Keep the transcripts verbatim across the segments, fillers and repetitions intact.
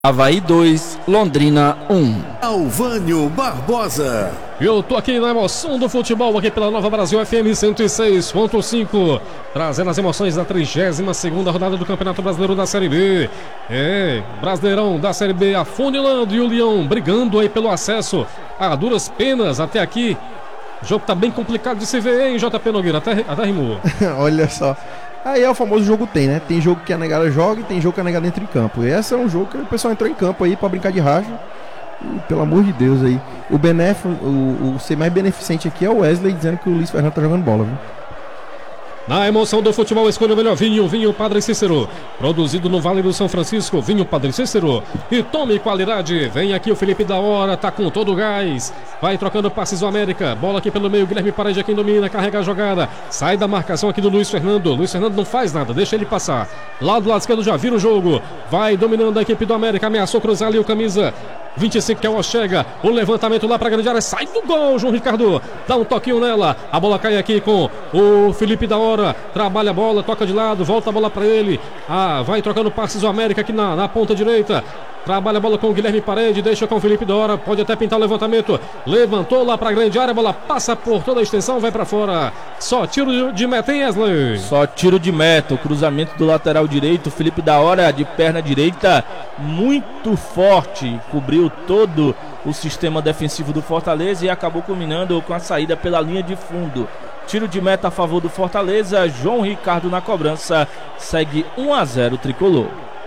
Avaí dois, Londrina um. Alvânio Barbosa. Eu tô aqui na emoção do futebol, aqui pela Nova Brasil F M cento e seis ponto cinco, trazendo as emoções da trigésima segunda rodada do Campeonato Brasileiro da Série B. É, Brasileirão da Série B afunilando e o Leão brigando aí pelo acesso a duras penas até aqui. O jogo tá bem complicado de se ver, hein, J P Nogueira? Até, até rimou. Olha só. Aí é o famoso jogo tem, né? Tem jogo que a negada joga e tem jogo que a negada entra em campo. E esse é um jogo que o pessoal entrou em campo aí pra brincar de racha. E, pelo amor de Deus aí. O benef, o, o ser mais beneficente aqui é o Wesley dizendo que o Luiz Fernando tá jogando bola, viu? Na emoção do futebol, escolha o melhor vinho, vinho Padre Cícero. Produzido no Vale do São Francisco, vinho Padre Cícero. E tome qualidade. Vem aqui o Felipe da Hora, tá com todo o gás. Vai trocando passes o América. Bola aqui pelo meio, Guilherme Parede é quem domina, carrega a jogada. Sai da marcação aqui do Luiz Fernando. Luiz Fernando não faz nada, deixa ele passar. Lá do lado esquerdo já vira o jogo. Vai dominando a equipe do América, ameaçou cruzar ali o camisa vinte e cinco, que é o chega. O levantamento lá pra grande área, sai do gol, João Ricardo. Dá um toquinho nela. A bola cai aqui com o Felipe da Hora. Trabalha a bola, toca de lado, volta a bola pra ele. Ah, vai trocando passes o América aqui na, na ponta direita. Trabalha a bola com o Guilherme Parede, deixa com o Felipe da Hora, pode até pintar o levantamento. Levantou lá pra grande área, a bola passa por toda a extensão, vai pra fora. Só tiro de meta, hein, Wesley? Só tiro de meta, o cruzamento do lateral direito, Felipe da Hora de perna direita, muito forte, cobriu todo o sistema defensivo do Fortaleza e acabou culminando com a saída pela linha de fundo. Tiro de meta a favor do Fortaleza, João Ricardo na cobrança, segue um a zero tricolor.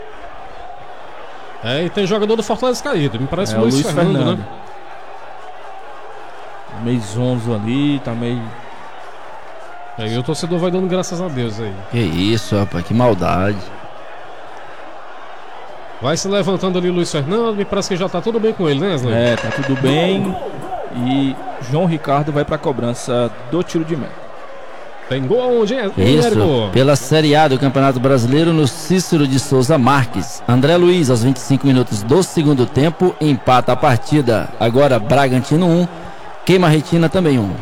É, e tem jogador do Fortaleza caído, me parece é, o Luiz, Luiz Fernando, Fernando, né? Meio zonzo ali, tá meio... É, e o torcedor vai dando graças a Deus aí. Que isso, rapaz, que maldade. Vai se levantando ali o Luiz Fernando, me parece que já tá tudo bem com ele, né, Wesley? É, tá tudo bem. E João Ricardo vai pra cobrança do tiro de meta. Tem gol onde é? Isso, pela Série A do Campeonato Brasileiro no Cícero de Souza Marques. André Luiz, aos vinte e cinco minutos do segundo tempo, empata a partida. Agora Bragantino um, Queima Retina também um.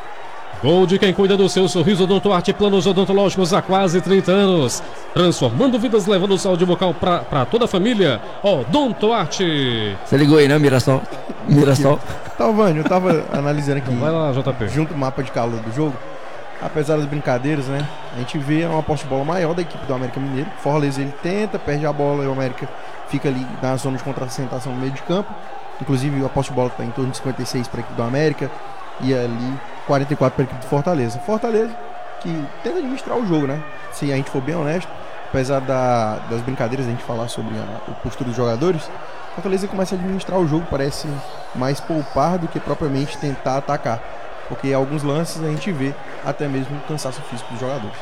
Gol de quem cuida do seu sorriso, Odonto Arte, planos odontológicos há quase trinta anos. Transformando vidas, levando saúde bucal pra, pra toda a família. Odonto Arte. Você ligou aí, né, Mirassol? Mirassol. Tá, Vânio, eu tava analisando aqui. Vai lá, J P. Junto o mapa de calor do jogo. Apesar das brincadeiras, né? A gente vê uma posse de bola maior da equipe do América Mineiro. Fortaleza ele tenta, perde a bola e o América fica ali na zona de contra-sentação no meio de campo. Inclusive a posse de bola está em torno de cinquenta e seis para a equipe do América e ali quarenta e quatro para a equipe do Fortaleza. Fortaleza que tenta administrar o jogo, né? Se a gente for bem honesto, apesar da, das brincadeiras a gente falar sobre a, a postura dos jogadores, Fortaleza começa a administrar o jogo, parece mais poupar do que propriamente tentar atacar. Porque em alguns lances a gente vê até mesmo o cansaço físico dos jogadores.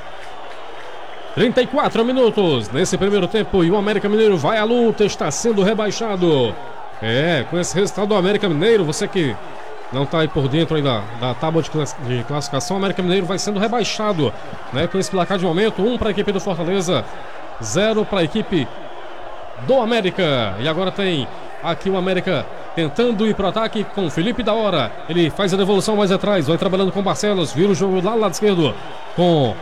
trinta e quatro minutos nesse primeiro tempo e o América Mineiro vai à luta, está sendo rebaixado. É, com esse resultado do América Mineiro, você que não está aí por dentro aí da, da tábua de, class, de classificação, o América Mineiro vai sendo rebaixado, né? Com esse placar de momento, um para a equipe do Fortaleza, zero para a equipe do América. E agora tem aqui o América tentando ir para o ataque com Felipe da Hora. Ele faz a devolução mais atrás, vai trabalhando com Barcelos, vira o jogo lá do lado esquerdo com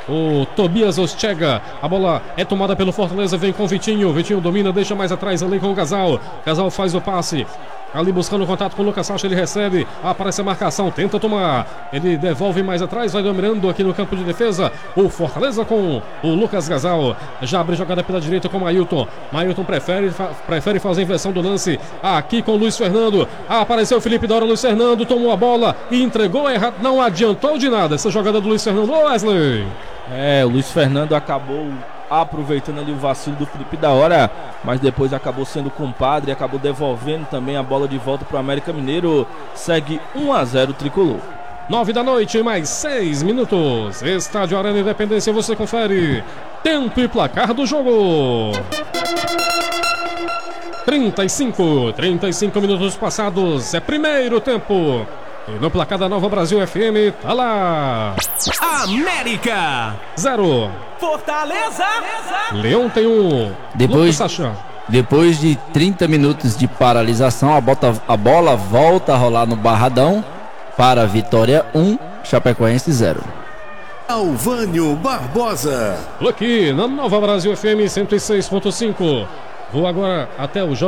o Tobias Ostega. A bola é tomada pelo Fortaleza, vem com o Vitinho. Vitinho domina, deixa mais atrás ali com o Gasal. Gasal faz o passe. Ali buscando contato com o Lucas Sacha, ele recebe, aparece a marcação, tenta tomar, ele devolve mais atrás, vai dominando aqui no campo de defesa, o Fortaleza com o Lucas Gasal, já abre jogada pela direita com o Mailton, Mailton prefere, fa prefere fazer a inversão do lance, aqui com o Luiz Fernando, apareceu o Felipe da Hora, Luiz Fernando tomou a bola e entregou errado, não adiantou de nada essa jogada do Luiz Fernando. Ô Wesley! É, o Luiz Fernando acabou aproveitando ali o vacilo do Felipe da Hora, mas depois acabou sendo compadre e acabou devolvendo também a bola de volta para o América Mineiro. Segue um a zero tricolor. Nove da noite, mais seis minutos. Estádio Arena Independência, você confere tempo e placar do jogo. trinta e cinco, trinta e cinco minutos passados, é primeiro tempo. E no placar da Nova Brasil F M, tá lá. América zero. Fortaleza. Leão tem um. Depois, depois de trinta minutos de paralisação, a, bota, a bola volta a rolar no Barradão para Vitória um, Chapecoense zero. Alvânio Barbosa. Aqui na Nova Brasil F M cento e seis ponto cinco. Vou agora até o